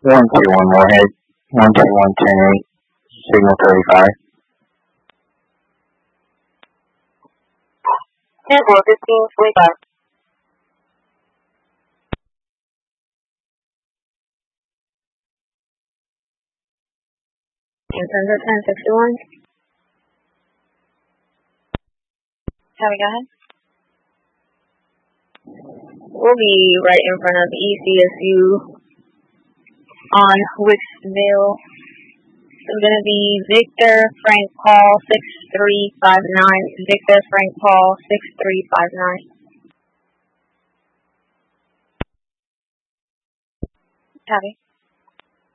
121 Moorhead, 12110-8, signal 35. 10-4-15, 25. Thunder 1061. Tabby, go ahead. We'll be right in front of ECSU on Wicksville. It's going to be Victor Frank Paul 6359. Victor Frank Paul 6359. Tabby.